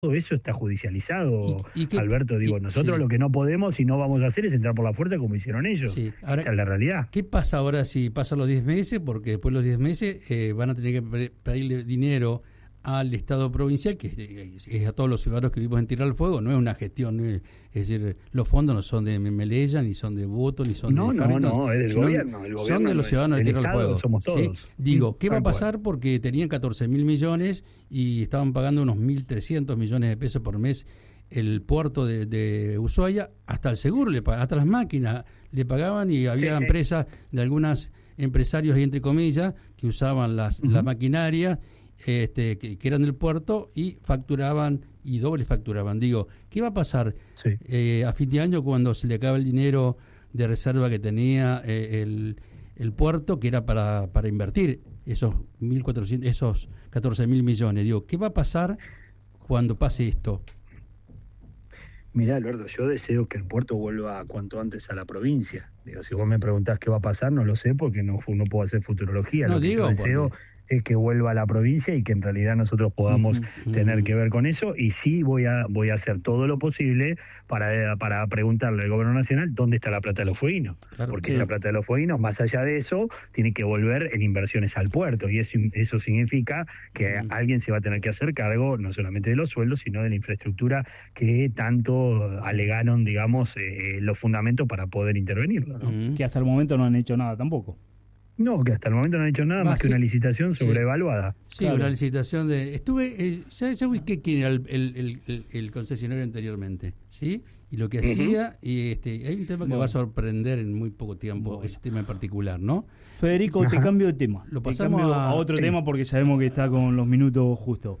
eso está judicializado, ¿Y Alberto. Digo, nosotros sí, lo que no podemos y no vamos a hacer es entrar por la fuerza como hicieron ellos. sí. Ahora, Esta es la realidad. ¿qué pasa ahora si pasan los 10 meses? Porque después de los 10 meses van a tener que pedirle dinero al Estado provincial, que es a todos los ciudadanos que vivimos en Tierra del Fuego. No es una gestión, es decir, los fondos no son de Melella, ni son de Voto, ni son de Jarrito, No, es del gobierno. El son de los ciudadanos de Tierra del Fuego. Somos todos. ¿Sí? Digo, ¿qué va a pasar? Porque tenían 14.000 millones y estaban pagando unos 1.300 millones de pesos por mes el puerto de Ushuaia, hasta el seguro, hasta las máquinas le pagaban, y había empresas de algunos empresarios, ahí entre comillas, que usaban la maquinaria, que eran del puerto, y facturaban, y doble facturaban. Digo, ¿qué va a pasar a fin de año cuando se le acaba el dinero de reserva que tenía el puerto, que era para invertir esos 14.000 millones? Digo, ¿qué va a pasar cuando pase esto? Mirá, Alberto, yo deseo que el puerto vuelva cuanto antes a la provincia. Digo, si vos me preguntás qué va a pasar, no lo sé, porque no puedo hacer futurología. No, lo que digo, yo deseo es que vuelva a la provincia y que en realidad nosotros podamos tener que ver con eso. Y sí voy a hacer todo lo posible para preguntarle al gobierno nacional dónde está la plata de los fueguinos. Claro, porque esa plata de los fueguinos, más allá de eso, tiene que volver en inversiones al puerto. Y eso significa que alguien se va a tener que hacer cargo no solamente de los sueldos, sino de la infraestructura que tanto alegaron, digamos, los fundamentos para poder intervenirlo, ¿no? Que hasta el momento no han hecho nada tampoco. No, que hasta el momento no han hecho nada más que una licitación sobrevaluada. Sí, claro. Una licitación de... ya ubiqué quién era el concesionario anteriormente, ¿sí? Y lo que hacía, y hay un tema que va a sorprender en muy poco tiempo, ese tema en particular, ¿no? Federico, te cambio de tema. Lo pasamos a otro tema porque sabemos que está con los minutos justos.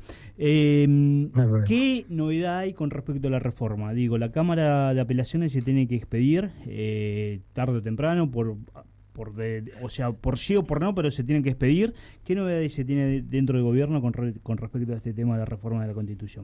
¿Qué novedad hay con respecto a la reforma? Digo, la Cámara de Apelaciones se tiene que expedir tarde o temprano por sí o por no, pero se tienen que expedir. ¿Qué novedades se tiene dentro del gobierno con respecto a este tema de la reforma de la Constitución?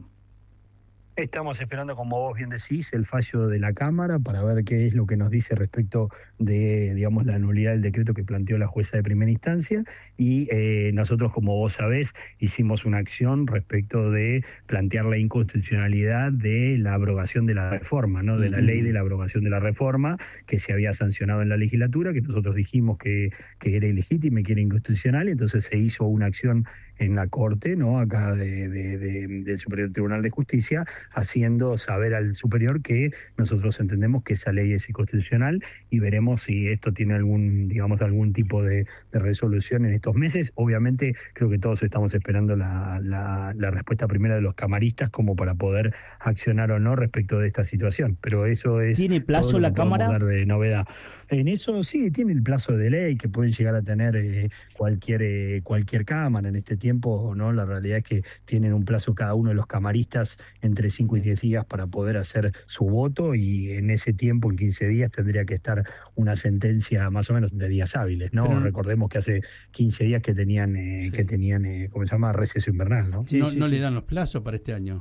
Estamos esperando, como vos bien decís, el fallo de la Cámara para ver qué es lo que nos dice respecto de, digamos, la nulidad del decreto que planteó la jueza de primera instancia, y nosotros, como vos sabés, hicimos una acción respecto de plantear la inconstitucionalidad de la abrogación de la reforma, ¿no? De la ley de la abrogación de la reforma que se había sancionado en la legislatura, que nosotros dijimos que era ilegítima y que era inconstitucional, y entonces se hizo una acción en la Corte, ¿no? Acá del Superior Tribunal de Justicia, haciendo saber al superior que nosotros entendemos que esa ley es inconstitucional, y veremos si esto tiene algún tipo de resolución en estos meses. Obviamente creo que todos estamos esperando la respuesta primera de los camaristas como para poder accionar o no respecto de esta situación, pero eso es... ¿Tiene plazo la Cámara? Dar de novedad. En eso sí, tiene el plazo de ley que pueden llegar a tener cualquier cámara en este tiempo, ¿no? La realidad es que tienen un plazo cada uno de los camaristas entre 5 y 10 días para poder hacer su voto, y en ese tiempo, en 15 días, tendría que estar una sentencia más o menos de días hábiles, ¿no? Pero recordemos que hace 15 días que tenían, ¿cómo se llama? Receso invernal, ¿no? No le dan los plazos para este año.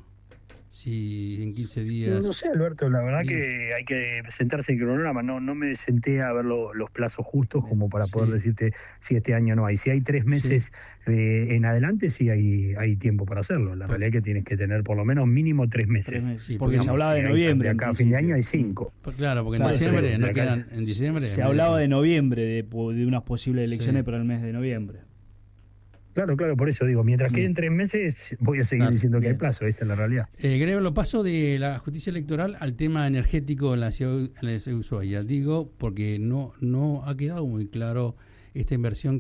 Si en 15 días... No sé, Alberto, la verdad que hay que sentarse en cronograma. No me senté a ver los plazos justos como para poder decirte si este año no hay. Si hay 3 meses en adelante, sí hay tiempo para hacerlo. La realidad es que tienes que tener por lo menos mínimo 3 meses. Porque se hablaba de noviembre. De acá a fin de año hay 5. Claro, porque en diciembre no quedan... En diciembre se hablaba de noviembre, de unas posibles elecciones para el mes de noviembre. Claro, por eso digo, mientras queden 3 meses, voy a seguir diciendo que hay plazo, esta es la realidad. Grego, lo paso de la justicia electoral al tema energético en la ciudad de Ushuaia. Digo, porque no ha quedado muy claro esta inversión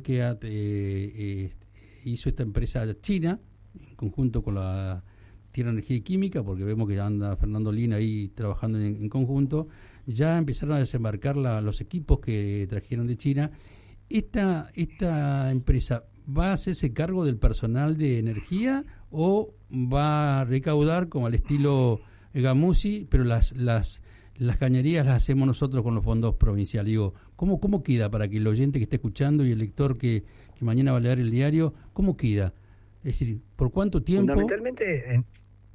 que hizo esta empresa china, en conjunto con la Tierra Energía y Química, porque vemos que anda Fernando Lina ahí trabajando en conjunto. Ya empezaron a desembarcar los equipos que trajeron de China. Esta empresa... ¿va a hacerse cargo del personal de energía o va a recaudar como al estilo Gamusi, pero las cañerías las hacemos nosotros con los fondos provinciales? Digo, ¿cómo queda para que el oyente que esté escuchando y el lector que mañana va a leer el diario, cómo queda? Es decir, ¿por cuánto tiempo?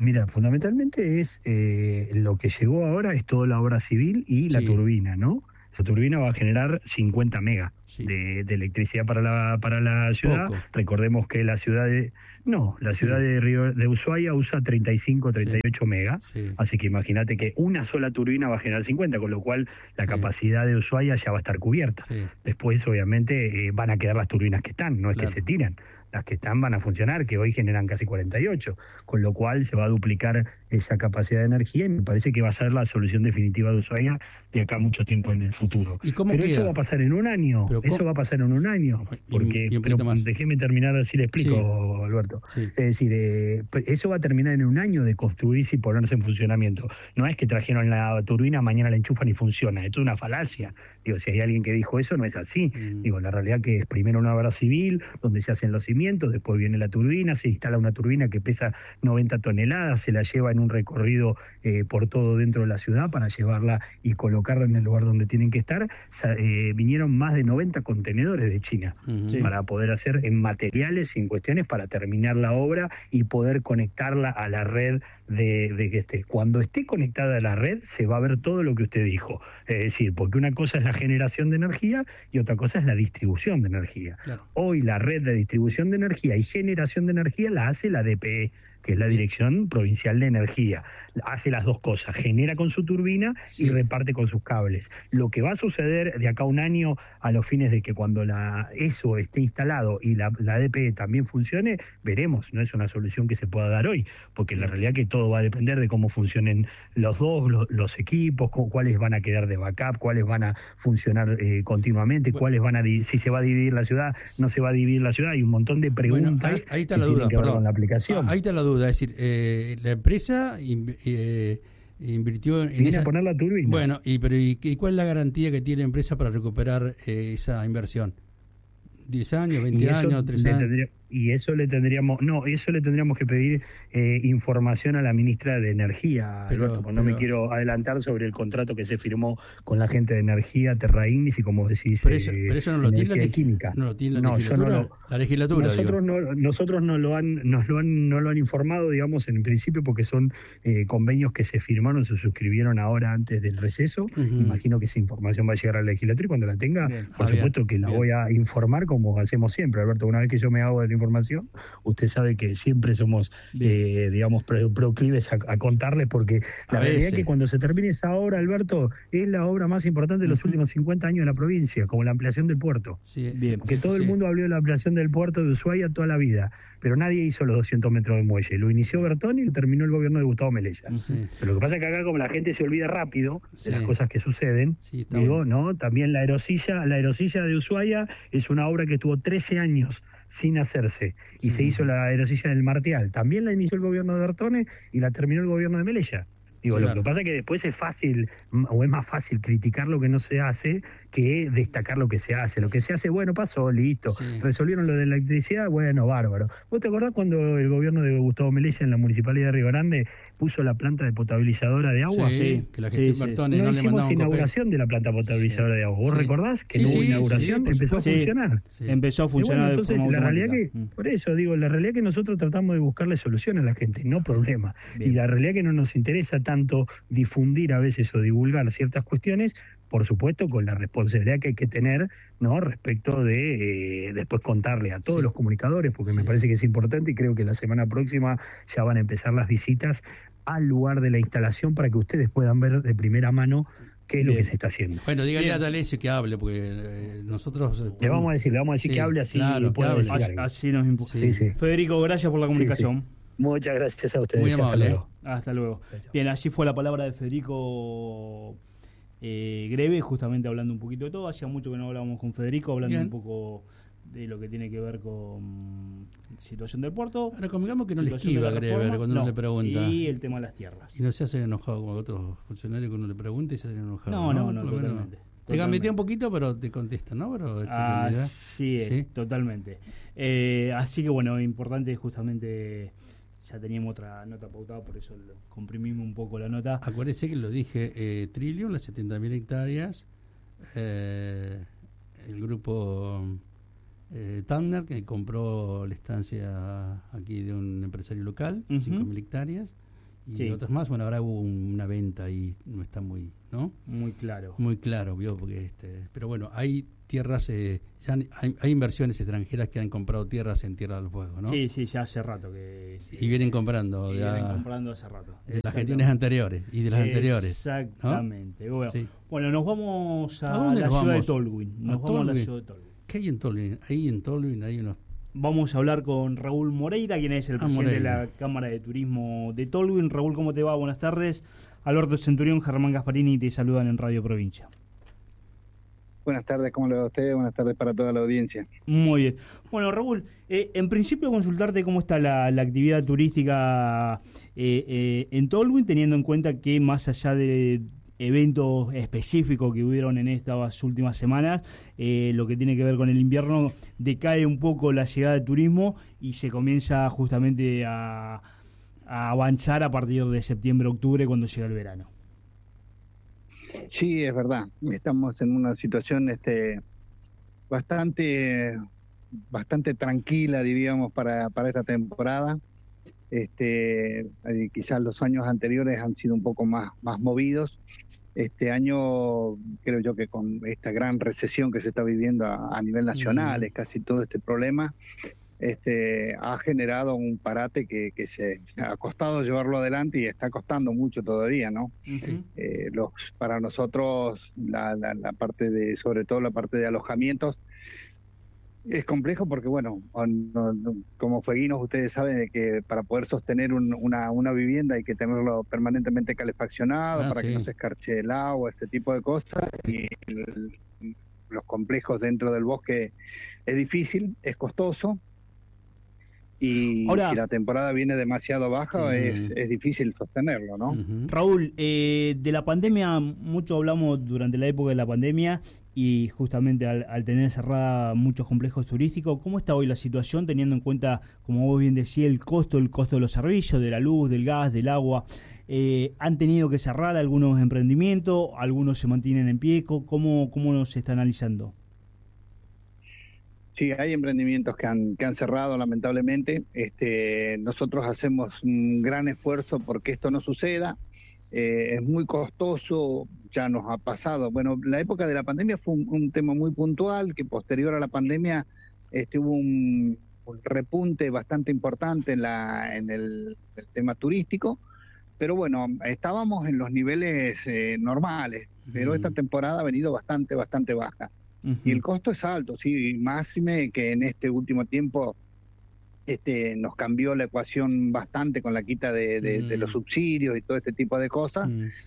Fundamentalmente es lo que llegó ahora es toda la obra civil y la turbina, ¿no? Esa turbina va a generar 50 megas Sí. de electricidad para la ciudad. Poco. Recordemos que la ciudad de Sí. de Ushuaia usa 35, 38 megas. Sí. Así que imagínate que una sola turbina va a generar 50, con lo cual la Sí. capacidad de Ushuaia ya va a estar cubierta. Sí. Después, obviamente, van a quedar las turbinas que están, no es Claro. que se tiran. Las que están van a funcionar, que hoy generan casi 48, con lo cual se va a duplicar esa capacidad de energía y me parece que va a ser la solución definitiva de Ushuaia de acá a mucho tiempo en el futuro. ¿Y cómo Pero queda? eso va a pasar en un año, Pero eso ¿cómo? va a pasar en un año, porque Y un poquito pero más. déjeme terminar así le explico, Alberto. Sí. Es decir, eso va a terminar en un año de construirse y ponerse en funcionamiento. No es que trajeron la turbina, mañana la enchufan y funciona. Esto es una falacia. Digo, si hay alguien que dijo eso, no es así. Digo, la realidad que es primero una obra civil, donde se hacen los cimientos, después viene la turbina, se instala una turbina que pesa 90 toneladas, se la lleva en un recorrido por todo dentro de la ciudad para llevarla y colocarla en el lugar donde tienen que estar. Vinieron más de 90 contenedores de China para poder hacer en materiales y en cuestiones para terminar la obra y poder conectarla a la red de que esté. Cuando esté conectada a la red se va a ver todo lo que usted dijo. Es decir, porque una cosa es la generación de energía y otra cosa es la distribución de energía. Claro. Hoy la red de distribución de energía y generación de energía la hace la DPE, que es la Dirección Provincial de Energía. Hace las dos cosas, genera con su turbina y reparte con sus cables. Lo que va a suceder de acá a un año, a los fines de que cuando eso esté instalado y la DPE también funcione, veremos, no es una solución que se pueda dar hoy, porque la realidad que todo va a depender de cómo funcionen los equipos, cuáles van a quedar de backup, cuáles van a funcionar continuamente, cuáles van a si se va a dividir la ciudad, no se va a dividir la ciudad, hay un montón de preguntas. Bueno, ahí está que la tienen duda, que ver perdón. con la aplicación. Ahí está la duda, es decir, la empresa invirtió en Viene esa... a poner la turbina. Bueno, ¿y cuál es la garantía que tiene la empresa para recuperar esa inversión? ¿10 años, 20 años, 3 años? Eso le tendríamos que pedir información a la ministra de Energía, Alberto, porque no me quiero adelantar sobre el contrato que se firmó con la gente de Energía, Terra Ignis y como decís, pero eso no lo tiene la química. No lo tiene la legislatura. La legislatura, nosotros nos lo han informado, digamos, en principio, porque son convenios que se firmaron, se suscribieron ahora antes del receso. Imagino que esa información va a llegar a la legislatura y cuando la tenga, por supuesto que la voy a informar como hacemos siempre, Alberto. Una vez que yo me hago de la información, usted sabe que siempre somos, digamos, proclives a contarles, porque la realidad es que cuando se termine esa obra, Alberto, es la obra más importante de los últimos 50 años de la provincia, como la ampliación del puerto. Que todo el mundo habló de la ampliación del puerto de Ushuaia toda la vida, pero nadie hizo los 200 metros de muelle. Lo inició Bertoni y lo terminó el gobierno de Gustavo Melella. Pero lo que pasa es que acá, como la gente se olvida rápido de las cosas que suceden, ¿no? También la aerosilla de Ushuaia es una obra que tuvo 13 años sin hacerse y se hizo la aerosilla del Martial. También la inició el gobierno de Bertone y la terminó el gobierno de Melella. Lo que pasa es que después es fácil, o es más fácil criticar lo que no se hace que destacar lo que se hace. Lo que se hace, bueno, pasó, listo. Resolvieron lo de la electricidad, bueno, bárbaro. ¿Vos te acordás cuando el gobierno de Gustavo Melella en la Municipalidad de Río Grande puso la planta de potabilizadora de agua? Que la gestión Bertone no hicimos inauguración de la planta potabilizadora de agua. ¿Vos recordás que no hubo inauguración? Empezó a funcionar. Empezó a funcionar. Bueno, entonces, la realidad que, por eso digo, la realidad que nosotros tratamos de buscarle soluciones a la gente, no problemas. Y la realidad que no nos interesa tanto difundir a veces o divulgar ciertas cuestiones, por supuesto con la responsabilidad que hay que tener, ¿no? Respecto de después contarle a todos los comunicadores, porque me parece que es importante y creo que la semana próxima ya van a empezar las visitas al lugar de la instalación para que ustedes puedan ver de primera mano qué es lo que se está haciendo. Bueno, dígale a D'Alessio que hable, porque nosotros... Le vamos a decir que hable así. Claro, que hable. Así nos impulsa. Federico, gracias por la comunicación. Muchas gracias a ustedes. Muy amable. Hasta luego. Bien, allí fue la palabra de Federico Greve, justamente hablando un poquito de todo. Hacía mucho que no hablábamos con Federico, hablando un poco de lo que tiene que ver con situación del puerto. Ahora, convengamos que no le esquiva a Greve cuando uno le pregunta. Y el tema de las tierras. Y no se hacen enojados con otros funcionarios que uno le pregunta y se hacen enojados. No, totalmente. Te gambetea un poquito, pero te contesta, ¿no? Pero sí, totalmente. Así que bueno, importante justamente... Ya teníamos otra nota pautada, por eso comprimimos un poco la nota. Acuérdese que lo dije, Trillium, las 70.000 hectáreas, el grupo Tanner, que compró la estancia aquí de un empresario local, 5.000 hectáreas, y Sí. otros más. Bueno, ahora hubo una venta y no está muy, ¿no? Muy claro. Muy claro, vio, porque pero bueno, hay tierras, ya hay inversiones extranjeras que han comprado tierras en Tierra del Fuego, ¿no? Sí, ya hace rato que... Sí, Y vienen comprando, y vienen comprando hace rato. de las gestiones anteriores y de las anteriores. Exactamente. ¿No? Bueno, Sí. bueno, nos vamos ¿A a dónde la nos ciudad de vamos? Tolwyn. Nos ¿A vamos a la Tolwyn? ciudad de Tolwyn. ¿Qué hay en Tolwyn? Ahí en Tolwyn hay unos... Vamos a hablar con Raúl Moreira, quien es el presidente Moreira. de la Cámara de Turismo de Tolwyn. Raúl, ¿cómo te va? Buenas tardes. Alberto Centurión, Germán Gasparini te saludan en Radio Provincia. Buenas tardes, ¿cómo le va a usted? Buenas tardes para toda la audiencia. Muy bien. Bueno, Raúl, en principio consultarte cómo está la actividad turística en Tolwyn, teniendo en cuenta que más allá de eventos específicos que hubieron en estas últimas semanas, lo que tiene que ver con el invierno, decae un poco la llegada de turismo y se comienza justamente a avanzar a partir de septiembre-octubre cuando llega el verano. Sí, es verdad. Estamos en una situación bastante tranquila, diríamos, para esta temporada. Quizás los años anteriores han sido un poco más movidos. Este año, creo yo que con esta gran recesión que se está viviendo a nivel nacional, es casi todo este problema, ha generado un parate que se ha costado llevarlo adelante y está costando mucho todavía, ¿no? Uh-huh. Para nosotros la parte sobre todo la parte de alojamientos es complejo porque, bueno, como fueguinos ustedes saben de que para poder sostener una vivienda hay que tenerlo permanentemente calefaccionado para que no se escarche el agua, este tipo de cosas, y los complejos dentro del bosque es difícil, es costoso. Y ahora, si la temporada viene demasiado baja, es difícil sostenerlo, ¿no? Raúl, de la pandemia, mucho hablamos durante la época de la pandemia y justamente al tener cerrada muchos complejos turísticos. ¿Cómo está hoy la situación, teniendo en cuenta, como vos bien decías, el costo de los servicios, de la luz, del gas, del agua? ¿Han tenido que cerrar algunos emprendimientos? ¿Algunos se mantienen en pie? ¿Cómo se está analizando? Sí, hay emprendimientos que han cerrado, lamentablemente. Nosotros hacemos un gran esfuerzo porque esto no suceda. Es muy costoso, ya nos ha pasado. Bueno, la época de la pandemia fue un tema muy puntual, que posterior a la pandemia hubo un repunte bastante importante en el tema turístico. Pero bueno, estábamos en los niveles normales, pero esta temporada ha venido bastante baja. Uh-huh. Y el costo es alto, sí, máxime que en este último tiempo nos cambió la ecuación bastante con la quita de los subsidios y todo este tipo de cosas.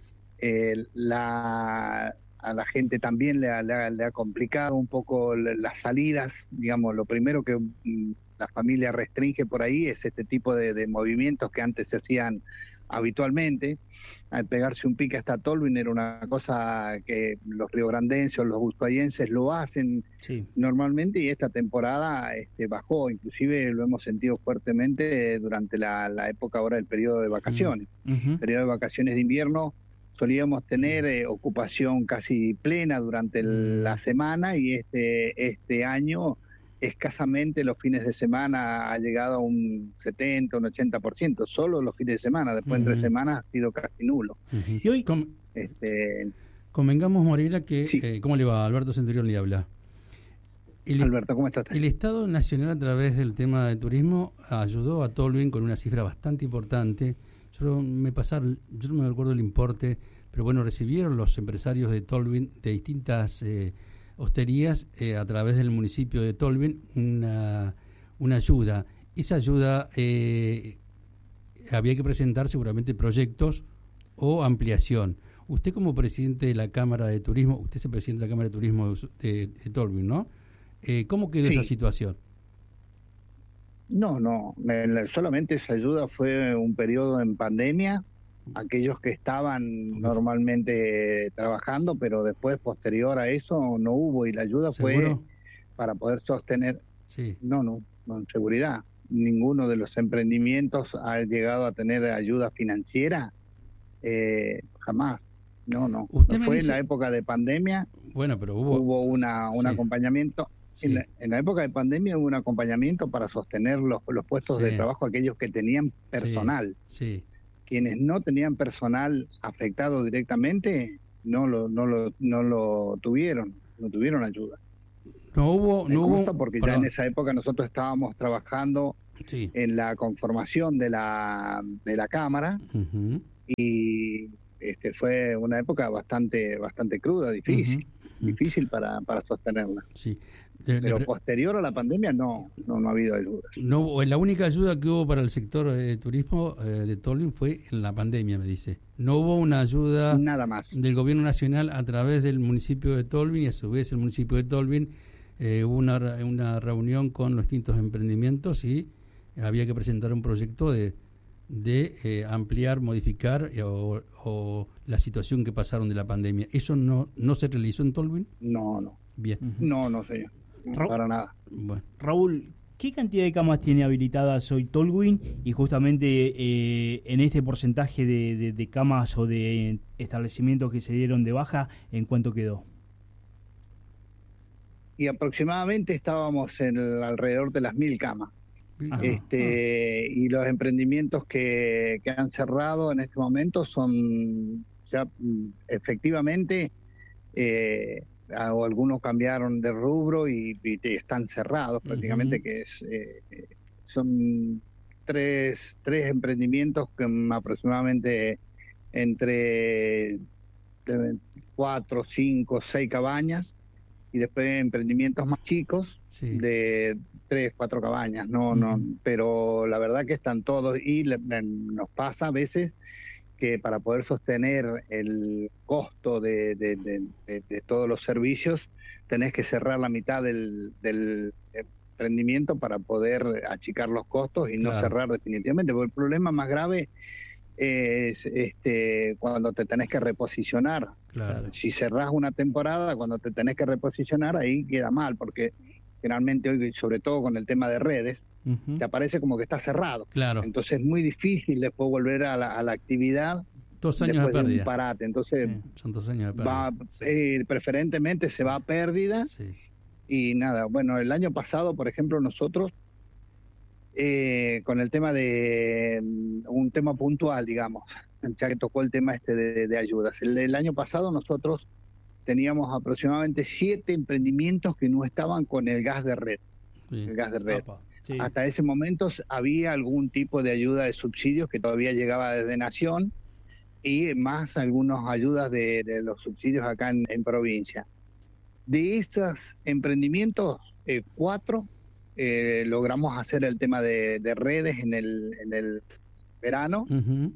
A la gente también le ha complicado un poco las salidas, digamos, lo primero que la familia restringe por ahí es este tipo de movimientos que antes se hacían habitualmente. Al pegarse un pique hasta Tolwyn era una cosa que los riograndenses o los ushuaienses lo hacen normalmente, y esta temporada bajó, inclusive lo hemos sentido fuertemente durante la época ahora del periodo de vacaciones. Periodo de vacaciones de invierno solíamos tener ocupación casi plena durante la semana, y este año escasamente los fines de semana ha llegado a un 70, un 80%, solo los fines de semana. Después entre semanas ha sido casi nulo. Y hoy convengamos, Moreira, que ¿cómo le va? Alberto Centurión le habla. Alberto, ¿cómo estás? El Estado Nacional, a través del tema de turismo, ayudó a Tolwyn con una cifra bastante importante. Yo no me acuerdo el importe, pero bueno, recibieron los empresarios de Tolwyn de distintas hosterías a través del municipio de Tolwyn una ayuda. Esa ayuda había que presentar seguramente proyectos o ampliación. Usted, como presidente de la Cámara de Turismo, usted es el presidente de la Cámara de Turismo de Tolwyn, ¿no? ¿Cómo quedó esa situación? No, solamente esa ayuda fue un periodo en pandemia, aquellos que estaban normalmente trabajando, pero después, posterior a eso, no hubo, y la ayuda ¿Seguro? fue para poder sostener. Sí. No, en seguridad. Ninguno de los emprendimientos ha llegado a tener ayuda financiera, jamás. No. Usted fue en la época de pandemia. Bueno, pero hubo un acompañamiento. Sí. En la época de pandemia hubo un acompañamiento para sostener los puestos de trabajo, aquellos que tenían personal. Sí. quienes no tenían personal afectado directamente no lo tuvieron, no tuvieron ayuda. No hubo, porque perdón. ya en esa época nosotros estábamos trabajando Sí. en la conformación de la Cámara, Ujú. y fue una época bastante cruda, difícil, Ujú. difícil para sostenerla. Sí. Pero posterior a la pandemia no ha habido ayudas. No, la única ayuda que hubo para el sector de turismo de Tolwyn fue en la pandemia, me dice. No hubo una ayuda Nada más. del gobierno nacional a través del municipio de Tolwyn, y a su vez el municipio de Tolwyn hubo una reunión con los distintos emprendimientos y había que presentar un proyecto de ampliar, modificar o la situación que pasaron de la pandemia. ¿Eso no se realizó en Tolwyn? No. Bien. No, señor. No, para nada. Bueno. Raúl, ¿qué cantidad de camas tiene habilitadas hoy Tolwyn? Y justamente en este porcentaje de camas o de establecimientos que se dieron de baja, ¿en cuánto quedó? Y aproximadamente estábamos en alrededor de las 1.000 camas. Ajá. Y los emprendimientos que han cerrado en este momento son ya efectivamente, o algunos cambiaron de rubro y están cerrados prácticamente, que son tres emprendimientos con aproximadamente entre 4, 5, 6 cabañas, y después emprendimientos más chicos, Sí. de 3, 4 cabañas, pero la verdad que están todos, y nos pasa a veces que para poder sostener el costo de todos los servicios tenés que cerrar la mitad del emprendimiento para poder achicar los costos y no Claro. cerrar definitivamente, porque el problema más grave es cuando te tenés que reposicionar. Claro. Si cerrás una temporada, cuando te tenés que reposicionar, ahí queda mal, porque generalmente hoy, sobre todo con el tema de redes, Ujú. te aparece como que está cerrado. Claro. Entonces es muy difícil después volver a la actividad 2 años de después de pérdida. un parate. Entonces Sí. Son 2 años de pérdida. preferentemente se va a pérdida. Sí. Y nada, bueno, el año pasado, por ejemplo, nosotros con el tema de un tema puntual, digamos, ya que tocó el tema de ayudas. El año pasado nosotros teníamos aproximadamente 7 emprendimientos que no estaban con el gas de red. Sí. El gas de red. Apa, sí. Hasta ese momento había algún tipo de ayuda de subsidios que todavía llegaba desde Nación, y más algunas ayudas de los subsidios acá en provincia. De esos emprendimientos, 4 logramos hacer el tema de redes en el verano. Ujú.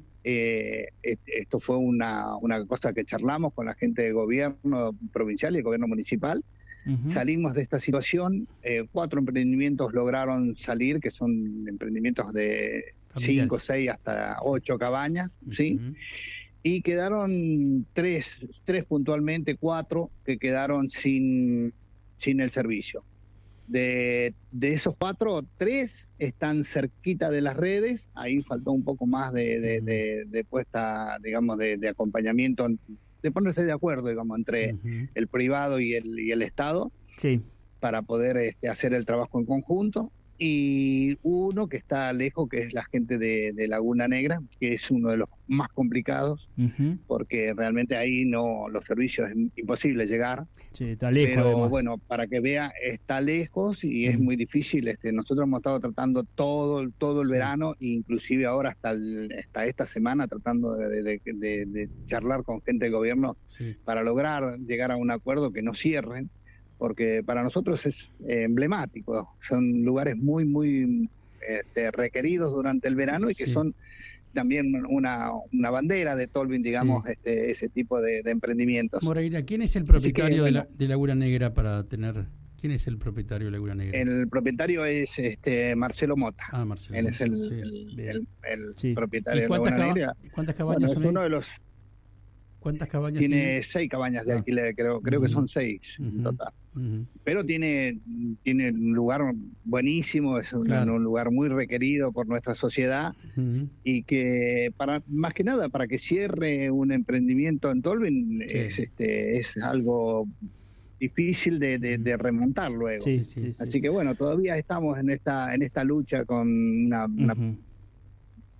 Esto fue una cosa que charlamos con la gente de gobierno provincial y el gobierno municipal. Ujú. Salimos de esta situación, 4 emprendimientos lograron salir, que son emprendimientos de Familiares. 5, 6 hasta 8 cabañas, ¿sí? Ujú. Y quedaron 3 puntualmente, 4 que quedaron sin el servicio. De esos 4, 3 están cerquita de las redes. Ahí faltó un poco más de puesta, digamos, de acompañamiento, de ponerse de acuerdo, digamos, entre Ujú. el privado y el Estado, Sí. para poder hacer el trabajo en conjunto. Y uno que está lejos, que es la gente de Laguna Negra, que es uno de los más complicados, Ujú. porque realmente ahí los servicios es imposible llegar. Sí, está lejos Pero además. bueno, para que vea, está lejos y es muy difícil. Nosotros hemos estado tratando todo el verano, inclusive ahora hasta esta semana, tratando de charlar con gente del gobierno Sí. para lograr llegar a un acuerdo que no cierren, porque para nosotros es emblemático. Son lugares muy requeridos durante el verano, y que Sí. son también una bandera de Tolwyn, digamos, Sí. ese tipo de emprendimientos. Moreira, ¿quién es el propietario bueno. de Laguna Negra para tener... ¿Quién es el propietario de Laguna Negra? El propietario es Marcelo Mota. Ah, Marcelo. Él es Sí. el Sí. propietario ¿Y de cuántas, Laguna Negra. cuántas Bueno, cabañas es son ahí? uno de los... ¿Cuántas cabañas Tiene 6 cabañas de Ah. alquiler, creo que Ujú. son 6 en Ujú. total. Ujú. Pero tiene un lugar buenísimo, es Claro. un lugar muy requerido por nuestra sociedad, Ujú. y que más que nada para que cierre un emprendimiento en Tolwyn Sí. es algo difícil de remontar luego. Sí, Sí, sí, Así sí. que bueno, todavía estamos en esta lucha con una Ujú.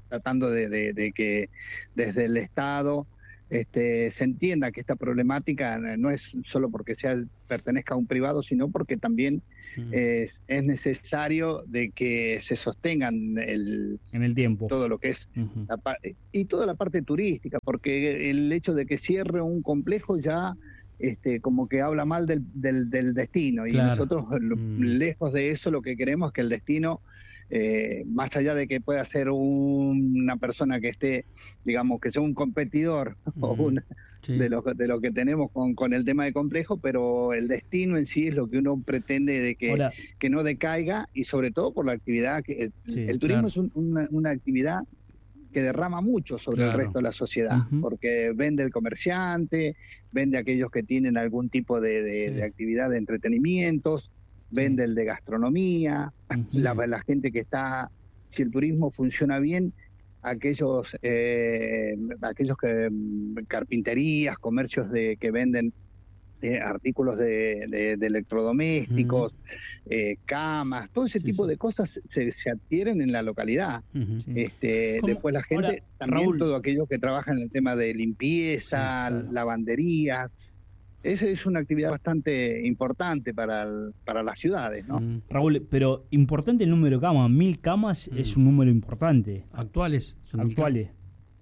tratando de que desde el Estado se entienda que esta problemática no es solo porque pertenezca a un privado, sino porque también es necesario de que se sostengan en el tiempo todo lo que es y toda la parte turística, porque el hecho de que cierre un complejo ya como que habla mal del destino, y nosotros lejos de eso lo que queremos es que el destino, más allá de que pueda ser una persona que esté, digamos, que sea un competidor de lo que tenemos con el tema de complejo, pero el destino en sí es lo que uno pretende de que no decaiga, y sobre todo por la actividad que el turismo es una actividad que derrama mucho sobre el resto de la sociedad, porque vende el comerciante, vende aquellos que tienen algún tipo de actividad de entretenimientos, vende el de gastronomía, la gente que está, si el turismo funciona bien, aquellos que carpinterías, comercios que venden artículos de electrodomésticos, camas, todo ese tipo de cosas se adquieren en la localidad. Después la gente, ahora, también Raúl, todo aquello que trabaja en el tema de limpieza, lavanderías. Esa es una actividad bastante importante para las ciudades, ¿no? Raúl, pero importante el número de camas, 1000 camas es un número importante. ¿Actuales? Actuales.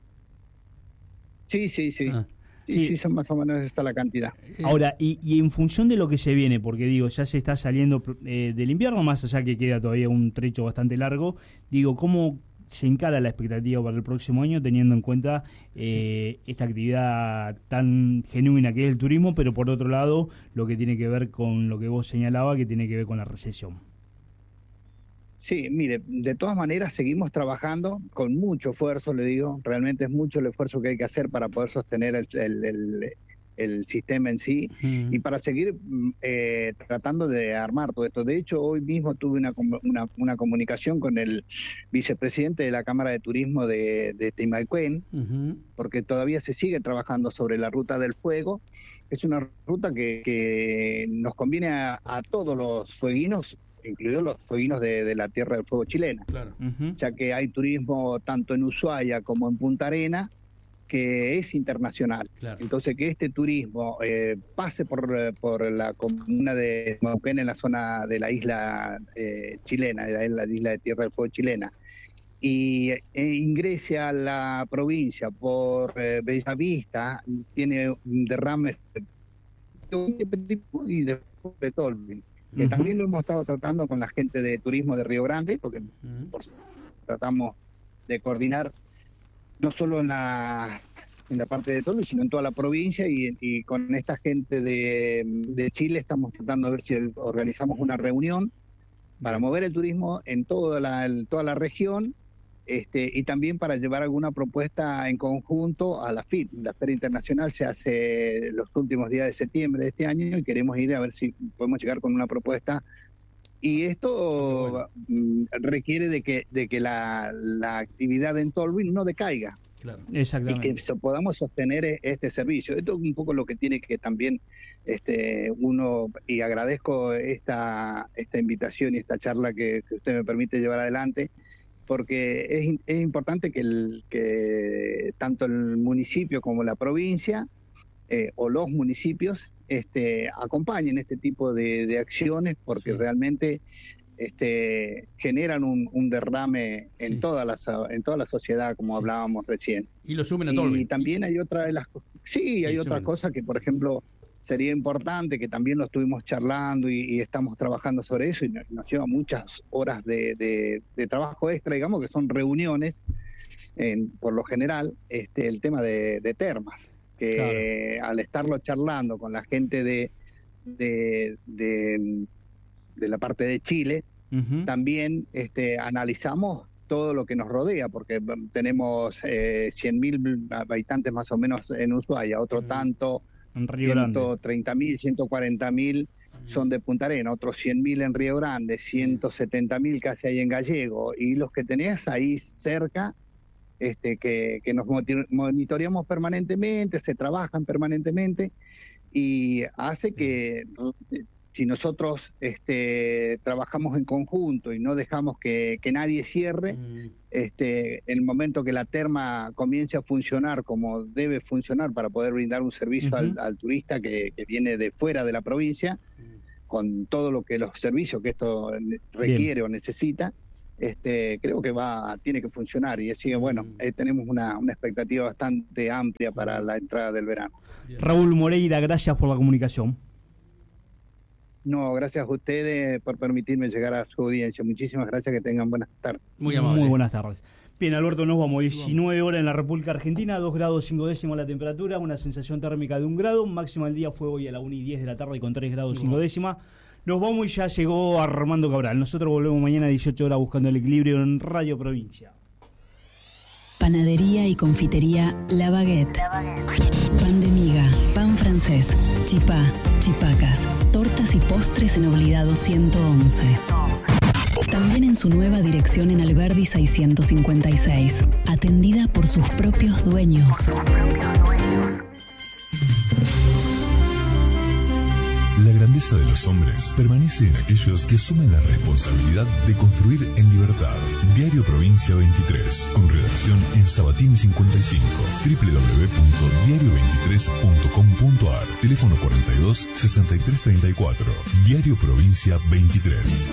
Sí. Sí, son más o menos esta la cantidad. Ahora, y en función de lo que se viene, porque digo, ya se está saliendo del invierno, más allá que queda todavía un trecho bastante largo, digo, ¿cómo se encara la expectativa para el próximo año teniendo en cuenta esta actividad tan genuina que es el turismo, pero por otro lado, lo que tiene que ver con lo que vos señalabas, que tiene que ver con la recesión? Sí, mire, de todas maneras seguimos trabajando con mucho esfuerzo, le digo, realmente es mucho el esfuerzo que hay que hacer para poder sostener el sistema en sí y para seguir tratando de armar todo esto. De hecho, hoy mismo tuve una comunicación con el vicepresidente de la Cámara de Turismo de Timalquén, porque todavía se sigue trabajando sobre la Ruta del Fuego. Es una ruta que nos conviene a todos los fueguinos, incluidos los fueguinos de la Tierra del Fuego chilena, ya que hay turismo tanto en Ushuaia como en Punta Arenas, que es internacional. Entonces, que este turismo pase por la comuna de Neuquén, en la zona de la isla chilena, de la isla de Tierra del Fuego chilena, y ingrese a la provincia por Bellavista, tiene un derrame y después de Tolwyn, que también lo hemos estado tratando con la gente de turismo de Río Grande, porque tratamos de coordinar no solo en la parte de Tolwyn, sino en toda la provincia, y con esta gente de Chile estamos tratando de ver si organizamos una reunión para mover el turismo en toda la región, y también para llevar alguna propuesta en conjunto a la FIT. La Feria Internacional se hace los últimos días de septiembre de este año y queremos ir a ver si podemos llegar con una propuesta. Y esto requiere de que la actividad en Tolwyn no decaiga. Claro. Exactamente. Y que podamos sostener este servicio. Esto es un poco lo que tiene que también uno, y agradezco esta invitación y esta charla que usted me permite llevar adelante, porque es importante que tanto el municipio como la provincia o los municipios acompañen este tipo de acciones, porque realmente generan un derrame en toda la sociedad, como hablábamos recién. Y lo sumen a Tolwyn. Y también hay otra de las cosas. Sí, hay otra cosa que, por ejemplo, sería importante, que también lo estuvimos charlando y estamos trabajando sobre eso, y nos lleva muchas horas de trabajo extra, digamos, que son reuniones, por lo general, el tema de termas, que al estarlo charlando con la gente de la parte de Chile, también analizamos todo lo que nos rodea, porque tenemos 100.000 habitantes más o menos en Ushuaia, otro tanto, 130.000, 140.000 son de Punta Arenas, otros 100.000 en Río Grande, 170.000 casi hay en Gallego, y los que tenés ahí cerca, que nos monitoreamos permanentemente, se trabajan permanentemente, y hace que si nosotros trabajamos en conjunto y no dejamos que nadie cierre, en el momento que la terma comience a funcionar como debe funcionar para poder brindar un servicio al turista que viene de fuera de la provincia, con todo lo que los servicios que esto requiere o necesita, creo que tiene que funcionar. Y así que bueno, tenemos una expectativa bastante amplia para la entrada del verano. Raúl Moreira, gracias por la comunicación. No, gracias a ustedes por permitirme llegar a su audiencia. Muchísimas gracias, que tengan buenas tardes. Muy amable. Muy buenas tardes. Bien, Alberto, nos vamos. 19 horas en la República Argentina, 2 grados 5 décimos la temperatura, una sensación térmica de 1 grado, máxima del día fue hoy a la 1:10 de la tarde con 3 grados 5 décimas. Nos vamos y ya llegó Armando Cabral. Nosotros volvemos mañana a 18 horas buscando el equilibrio en Radio Provincia. Panadería y confitería La Baguette. Pan de miga, pan francés, chipá, chipacas, tortas y postres en Obligado 111. También en su nueva dirección en Alberdi 656, atendida por sus propios dueños. La grandeza de los hombres permanece en aquellos que asumen la responsabilidad de construir en libertad. Diario Provincia 23, con redacción en Sabatini 55, www.diario23.com.ar, teléfono 42 63 34, Diario Provincia 23.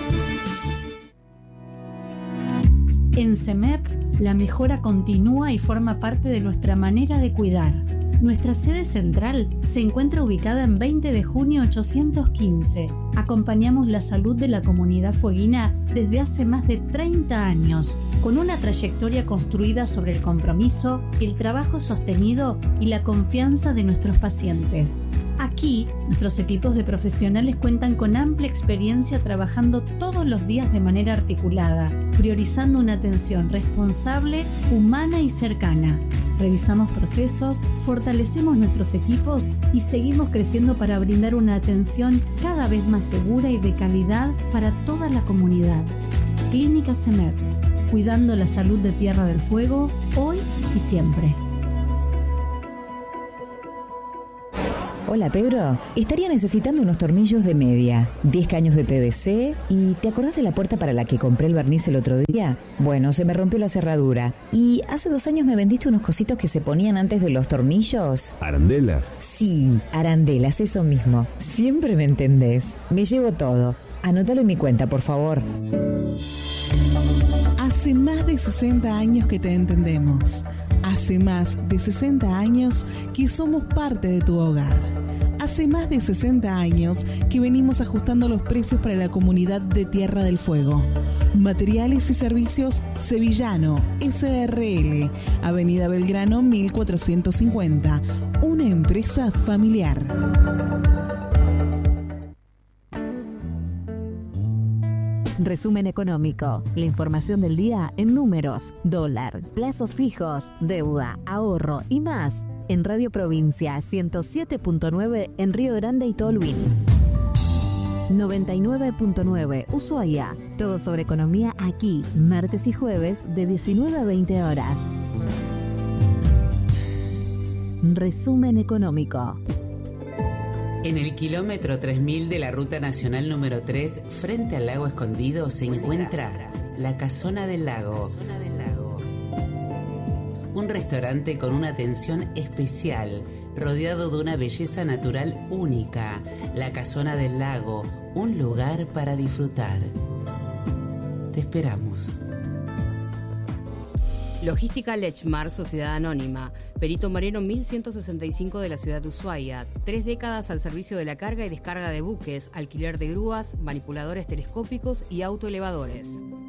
En CEMEP, la mejora continúa y forma parte de nuestra manera de cuidar. Nuestra sede central se encuentra ubicada en 20 de junio 815. Acompañamos la salud de la comunidad fueguina desde hace más de 30 años, con una trayectoria construida sobre el compromiso, el trabajo sostenido y la confianza de nuestros pacientes. Aquí, nuestros equipos de profesionales cuentan con amplia experiencia trabajando todos los días de manera articulada, priorizando una atención responsable, humana y cercana. Revisamos procesos, fortalecemos nuestros equipos y seguimos creciendo para brindar una atención cada vez más segura y de calidad para toda la comunidad. Clínica CEMEP, cuidando la salud de Tierra del Fuego, hoy y siempre. Hola Pedro, estaría necesitando unos tornillos de media, 10 caños de PVC y ¿te acordás de la puerta para la que compré el barniz el otro día? Bueno, se me rompió la cerradura y hace 2 años me vendiste unos cositos que se ponían antes de los tornillos. ¿Arandelas? Sí, arandelas, eso mismo. Siempre me entendés. Me llevo todo. Anótalo en mi cuenta, por favor. Hace más de 60 años que te entendemos. Hace más de 60 años que somos parte de tu hogar. Hace más de 60 años que venimos ajustando los precios para la comunidad de Tierra del Fuego. Materiales y Servicios Sevillano, SRL, Avenida Belgrano 1450. Una empresa familiar. Resumen económico. La información del día en números, dólar, plazos fijos, deuda, ahorro y más. En Radio Provincia 107.9 en Río Grande y Tolwyn. 99.9 Ushuaia. Todo sobre economía aquí, martes y jueves de 19 a 20 horas. Resumen económico. En el kilómetro 3000 de la Ruta Nacional número 3, frente al lago Escondido, se encuentra La Casona del Lago. Un restaurante con una atención especial, rodeado de una belleza natural única. La Casona del Lago, un lugar para disfrutar. Te esperamos. Logística Lechmar, Sociedad Anónima. Perito Moreno 1165 de la ciudad de Ushuaia. 3 décadas al servicio de la carga y descarga de buques, alquiler de grúas, manipuladores telescópicos y autoelevadores.